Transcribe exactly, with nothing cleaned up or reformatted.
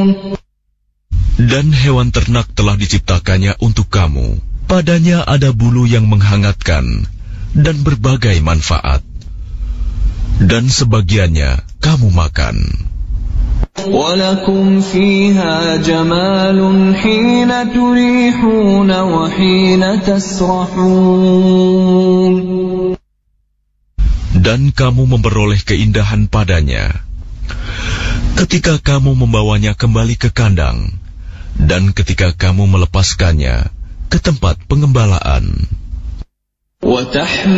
Dan hewan ternak telah diciptakannya untuk kamu. Padanya ada bulu yang menghangatkan dan berbagai manfaat. Dan sebagiannya kamu makan. وَلَكُمْ فِيهَا جَمَالٌ حِينَ تُرِيحُونَ وَحِينَ تَسْرَحُونَ. Dan kamu memperoleh keindahan padanya ketika kamu membawanya kembali ke kandang, dan ketika kamu melepaskannya ke tempat pengembalaan.